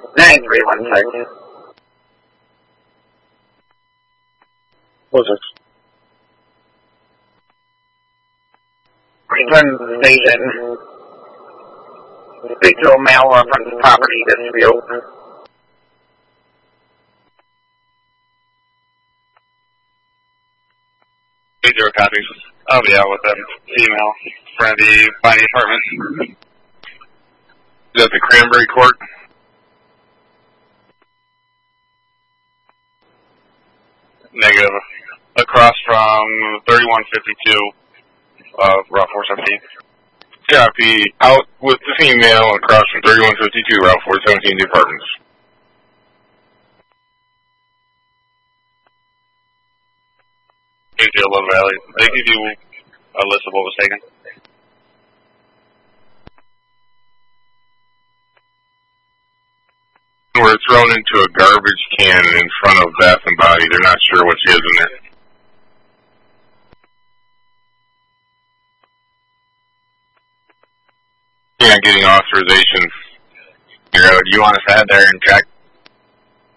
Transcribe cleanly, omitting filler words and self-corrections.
9316. What's it? Cleveland Station. Speak to a male reference property dispute. Zero copies. Oh yeah, with that female for the buying apartment. Is that the Cranberry Court? Negative. Across from 3152 Route 417. Copy. Out with the female across from 3152 Route 417, the apartments. Love Valley. They give you a list of what was taken. Were thrown into a garbage can in front of Bath and Body. They're not sure what she has in there. Yeah, getting authorization. Do you want us to head there and check?